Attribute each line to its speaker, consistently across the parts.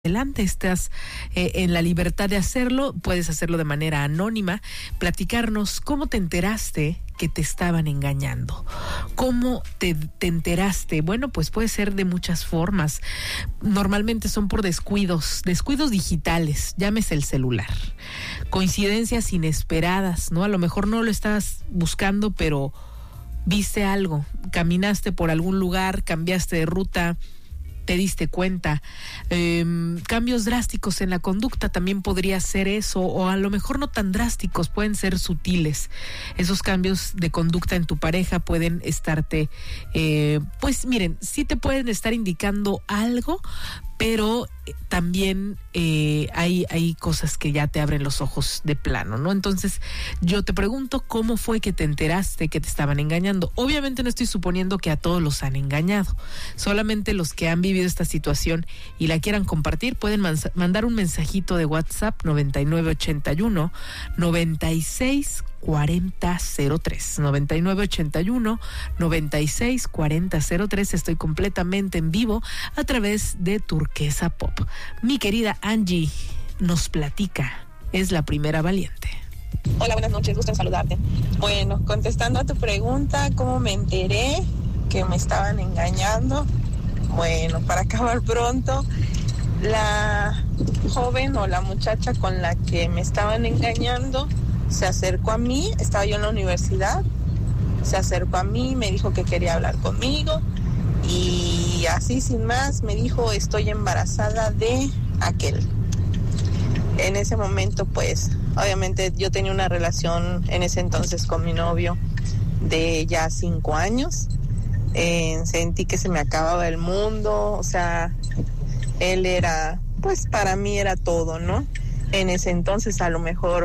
Speaker 1: adelante, estás en la libertad de hacerlo, puedes hacerlo de manera anónima, platicarnos cómo te enteraste que te estaban engañando, cómo te enteraste. Bueno, pues puede ser de muchas formas, normalmente son por descuidos digitales, llámese el celular, coincidencias inesperadas, ¿no? A lo mejor no lo estabas buscando, pero viste algo, caminaste por algún lugar, cambiaste de ruta, te diste cuenta, cambios drásticos en la conducta también podría ser eso, o a lo mejor no tan drásticos, pueden ser sutiles. Esos cambios de conducta en tu pareja pueden estarte, pues miren, sí te pueden estar indicando algo, pero también hay cosas que ya te abren los ojos de plano, ¿no? Entonces, yo te pregunto, ¿cómo fue que te enteraste que te estaban engañando? Obviamente no estoy suponiendo que a todos los han engañado, solamente los que han vivido esta situación y la quieran compartir pueden mandar un mensajito de WhatsApp 9981 96 4003 9981 96 4003. Estoy completamente en vivo a través de Turquesa Pop. Mi querida Angie nos platica, es la primera valiente.
Speaker 2: Hola, buenas noches, gusto en saludarte. Bueno, contestando a tu pregunta, ¿cómo me enteré que me estaban engañando? Bueno, para acabar pronto, la joven o la muchacha con la que me estaban engañando se acercó a mí, estaba yo en la universidad, se acercó a mí, me dijo que quería hablar conmigo y así sin más me dijo, estoy embarazada de aquel. En ese momento pues obviamente yo tenía una relación en ese entonces con mi novio de ya 5 años, sentí que se me acababa el mundo, o sea, él era, pues para mí era todo, ¿no? En ese entonces a lo mejor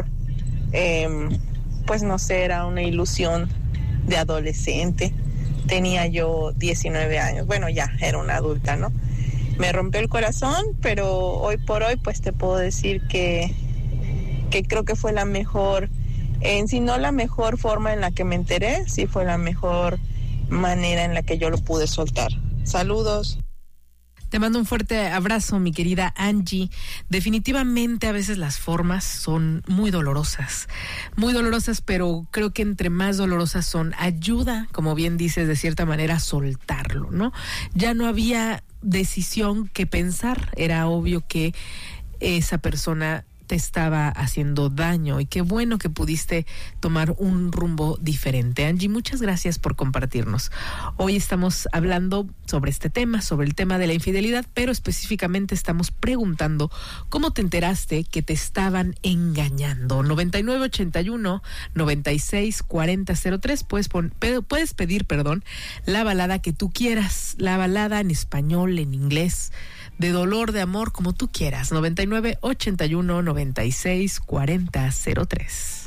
Speaker 2: pues no sé, era una ilusión de adolescente, tenía yo 19 años, bueno ya era una adulta, ¿no? Me rompió el corazón, pero hoy por hoy pues te puedo decir que creo que fue la mejor, si no la mejor forma en la que me enteré, sí fue la mejor manera en la que yo lo pude soltar. Saludos.
Speaker 1: Te mando un fuerte abrazo, mi querida Angie. Definitivamente a veces las formas son muy dolorosas, pero creo que entre más dolorosas son, ayuda, como bien dices, de cierta manera a soltarlo, ¿no? Ya no había decisión que pensar, era obvio que esa persona te estaba haciendo daño y qué bueno que pudiste tomar un rumbo diferente. Angie, muchas gracias por compartirnos. Hoy estamos hablando sobre este tema, sobre el tema de la infidelidad, pero específicamente estamos preguntando cómo te enteraste que te estaban engañando. 9981 96 4003. Puedes pedir la balada que tú quieras, la balada en español, en inglés, de dolor, de amor, como tú quieras. 9981 96 4003.